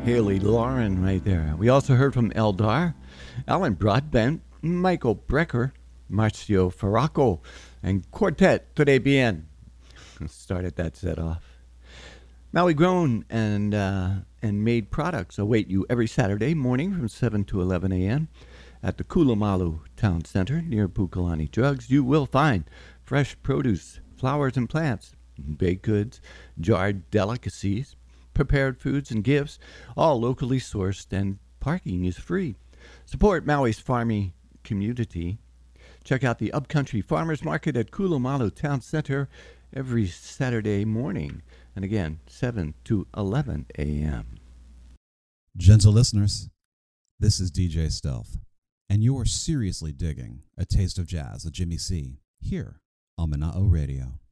Haley Lauren right there. We also heard from Eldar, Alan Broadbent, Michael Brecker, Marcio Farraco, and Quartet Today Bien. Started that set off. Maui grown and made products await you every Saturday morning from 7 to 11 a.m. at the Kulumalu Town Center near Pukalani Drugs. You will find fresh produce, flowers and plants, baked goods, jarred delicacies, prepared foods and gifts, all locally sourced, and parking is free. Support Maui's farming community. Check out the Upcountry Farmers Market at Kulumalu Town Center every Saturday morning. And again, 7 to 11 a.m. Gentle listeners, this is DJ Stealth, and you are seriously digging A Taste of Jazz with Jimmy C here on Mana'o Radio.